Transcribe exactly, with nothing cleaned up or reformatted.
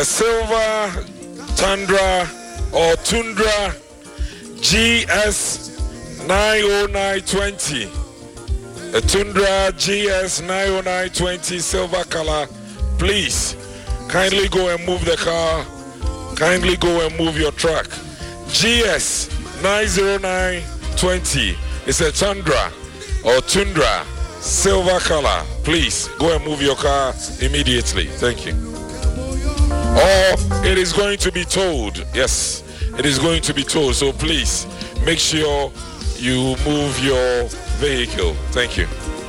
A silver Tundra or Tundra G S nine oh nine twenty. A Tundra G S nine oh nine twenty silver color. Please, kindly go and move the car. Kindly go and move your truck. G S nine oh nine twenty. It's a Tundra or Tundra silver color. Please go and move your car immediately. Thank you. Or it is going to be towed. Yes, it is going to be towed. So please make sure you move your vehicle. Thank you.